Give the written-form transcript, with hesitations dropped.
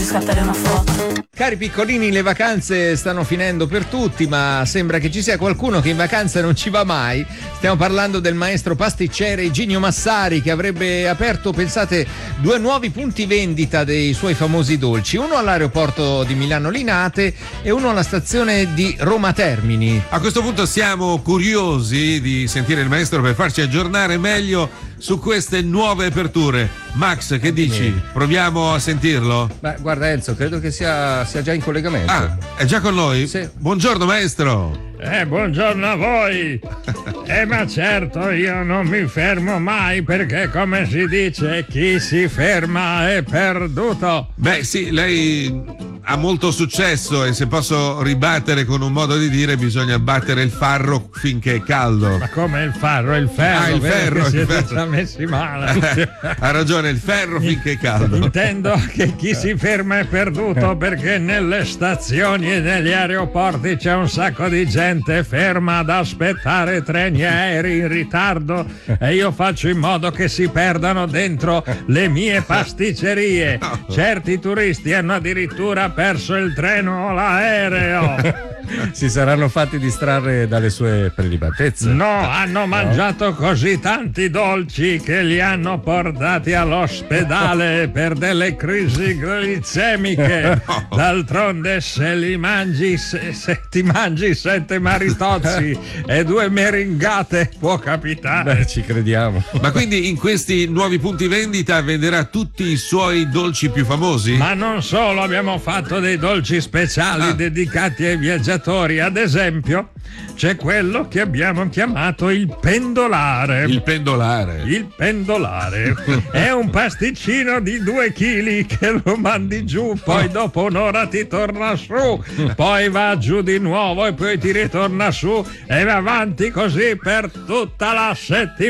scattare una foto. Cari piccolini, le vacanze stanno finendo per tutti, ma sembra che ci sia qualcuno che in vacanza non ci va mai. Stiamo parlando del maestro pasticcere Iginio Massari, che avrebbe aperto, pensate, 2 nuovi punti vendita dei suoi famosi dolci, uno all'aeroporto di Milano Linate e uno alla stazione di Roma Termini. A questo punto siamo curiosi di sentire il maestro per farci aggiornare meglio su queste nuove aperture. Max, che dici? Proviamo a sentirlo? Beh, guarda Enzo, credo che sia già in collegamento. Ah, è già con noi? Sì. Buongiorno maestro. Buongiorno a voi. Ma certo, io non mi fermo mai, perché come si dice, chi si ferma è perduto. Beh sì, lei ha molto successo e se posso ribattere con un modo di dire, bisogna battere il farro finché è caldo. Ma come il farro? Il ferro? Ah, il ferro, Che il siete ferro. già messi male. Ha ragione, il ferro finché è caldo. Intendo che chi si ferma è perduto, perché nelle stazioni e negli aeroporti c'è un sacco di gente ferma ad aspettare treni e aerei in ritardo, e io faccio in modo che si perdano dentro le mie pasticcerie. Certi turisti hanno addirittura perso il treno o l'aereo. Si saranno fatti distrarre dalle sue prelibatezze. No, hanno mangiato così tanti dolci che li hanno portati all'ospedale per delle crisi glicemiche. D'altronde se li mangi, se ti mangi 7 maritozzi e 2 meringate, può capitare. Beh, ci crediamo. Ma quindi in questi nuovi punti vendita venderà tutti i suoi dolci più famosi? Ma non solo, abbiamo fatto dei dolci speciali dedicati ai viaggiatori. Ad esempio, c'è quello che abbiamo chiamato il pendolare. Il pendolare. Il pendolare è un pasticcino di 2 chili che lo mandi giù, poi dopo un'ora ti torna su, poi va giù di nuovo e poi ti ritorna su e va avanti così per tutta la settimana.